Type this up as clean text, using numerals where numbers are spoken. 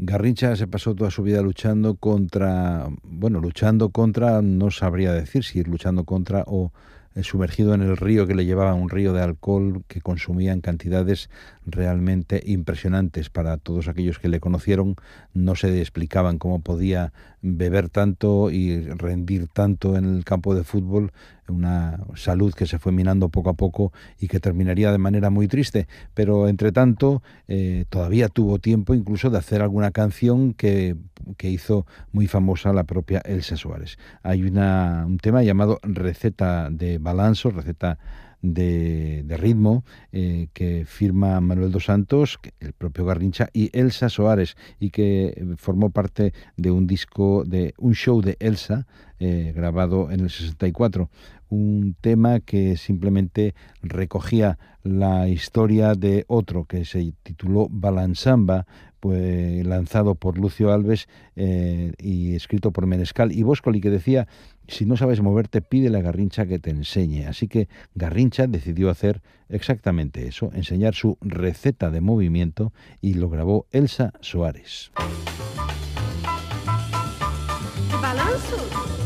Garrincha se pasó toda su vida luchando contra, no sabría decir si luchando contra o sumergido en el río que le llevaba, un río de alcohol que consumía en cantidades realmente impresionantes. Para todos aquellos que le conocieron, no se explicaban cómo podía beber tanto y rendir tanto en el campo de fútbol, una salud que se fue minando poco a poco y que terminaría de manera muy triste. Pero entre tanto, todavía tuvo tiempo incluso de hacer alguna canción que hizo muy famosa la propia Elsa Suárez. Hay un tema llamado Receta de Balanzo, receta de ritmo, que firma Manuel dos Santos, el propio Garrincha y Elsa Soares, y que formó parte de un disco, de un show de Elsa, grabado en el 64. Un tema que simplemente recogía la historia de otro que se tituló Balanzamba, pues lanzado por Lucio Alves, y escrito por Menescal y Boscoli, que decía: si no sabes moverte, pídele a Garrincha que te enseñe. Así que Garrincha decidió hacer exactamente eso, enseñar su receta de movimiento, y lo grabó Elsa Soares. Balanço!